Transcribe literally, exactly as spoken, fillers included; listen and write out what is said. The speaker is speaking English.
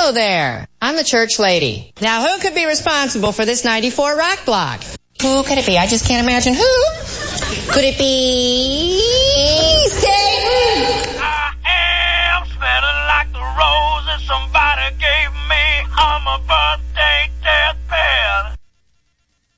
Hello there. I'm the church lady. Now, who could be responsible for this ninety-four rock block? Who could it be? I just can't imagine who. Could it be Satan? I am smelling like the roses somebody gave me on my birthday.